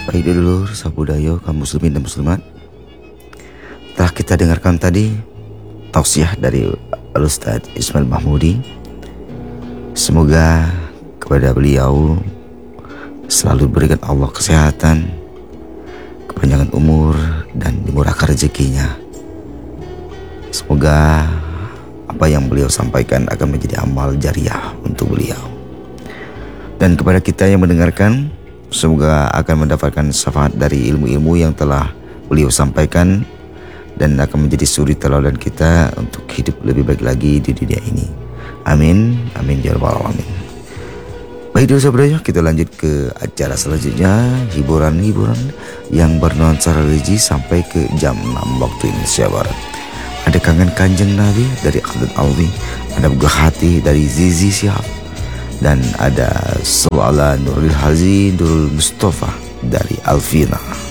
Baik dulu sabudaya kaum muslimin dan muslimat, telah kita dengarkan tadi tausiah dari Al-Ustaz Ismail Mahmudi. Semoga kepada beliau selalu berikan Allah kesehatan, kepanjangan umur, dan dimurahkan rezekinya. Semoga apa yang beliau sampaikan akan menjadi amal jariah untuk beliau. Dan kepada kita yang mendengarkan, semoga akan mendapatkan syafaat dari ilmu-ilmu yang telah beliau sampaikan dan akan menjadi suri teladan kita untuk hidup lebih baik lagi di dunia ini. Amin, amin ya rabbal alamin. Baik dulu saudara, kita lanjut ke acara selanjutnya, hiburan-hiburan yang bernuansa religi sampai ke jam 6 waktu Indonesia Barat. Ada Kangen Kanjeng Nabi dari Akhdad Alwi, ada Buka Hati dari Zizi Syihab, dan ada Soala Nurul Hazi Nurul Mustafa dari Alvina.